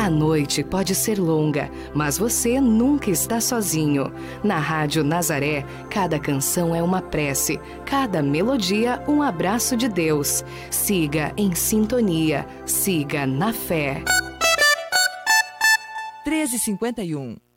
A noite pode ser longa, mas você nunca está sozinho. Na Rádio Nazaré, cada canção é uma prece, cada melodia um abraço de Deus. Siga em sintonia, siga na fé. 13h51.